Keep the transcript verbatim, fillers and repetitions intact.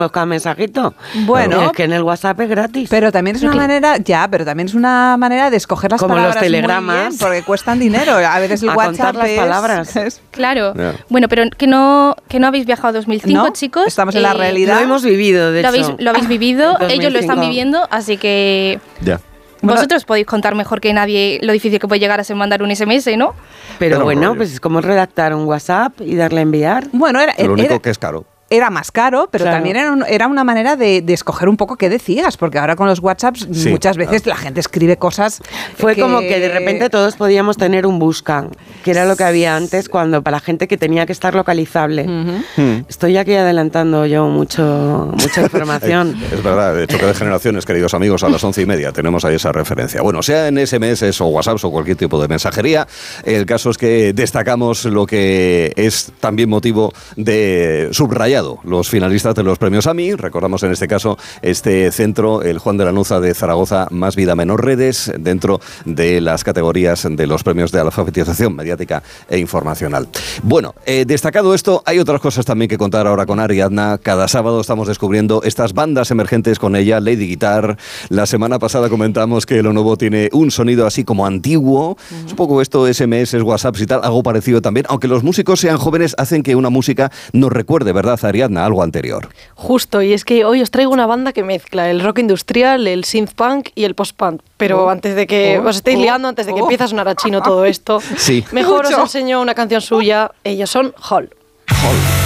cada mensajito. Bueno, es que en el WhatsApp es gratis. Pero también es una manera, ya, pero también es una manera de escoger las Como palabras los telegramas, muy bien, porque cuestan dinero. A veces el a WhatsApp contar las es, palabras. Es, claro. Yeah. Bueno, pero que no que no habéis viajado a dos mil cinco, ¿no? chicos. Estamos en la Eh, realidad. Lo hemos vivido, de Lo habéis, hecho. lo habéis vivido, En ellos lo están dos mil cinco. viviendo, así que Ya. Bueno, vosotros podéis contar mejor que nadie lo difícil que puede llegar a ser mandar un S M S, ¿no? Pero Pero bueno, rollo. pues es como redactar un WhatsApp y darle a enviar. bueno, era, Lo único era, que es caro. era más caro, pero Claro. también era, un- era una manera de, de escoger un poco qué decías, porque ahora con los WhatsApps Sí, muchas veces la gente escribe cosas. Fue como que de repente todos podíamos tener un busca, que era lo que había antes cuando para la gente que tenía que estar localizable. Hmm. Estoy aquí adelantando yo mucho mucha información. Es verdad, de choque de generaciones, queridos amigos, a las once y media tenemos ahí esa referencia. Bueno, sea en S M S o WhatsApp o cualquier tipo de mensajería, el caso es que destacamos lo que es también motivo de subrayado. Los finalistas de los premios A M I, recordamos en este caso este centro, el Juan de la Nuza de Zaragoza, Más Vida Menos Redes, dentro de las categorías de los premios de alfabetización mediática e informacional. Bueno, eh, destacado esto, hay otras cosas también que contar ahora con Ariadna. Cada sábado estamos descubriendo estas bandas emergentes con ella, Lady Guitar. La semana pasada comentamos que lo nuevo tiene un sonido así como antiguo. Uh-huh. Es un poco esto, S M S, WhatsApps y tal, algo parecido también. Aunque los músicos sean jóvenes, hacen que una música nos recuerde, ¿verdad, Ariadna? Algo anterior. Justo, y es que hoy os traigo una banda que mezcla el rock industrial, el synth punk y el post punk. Pero Oh, antes de que oh, os estéis oh, liando, antes de que oh. empiece a sonar a chino todo esto, Sí. mejor os Mucho. enseño una canción suya. Ellos son Hall.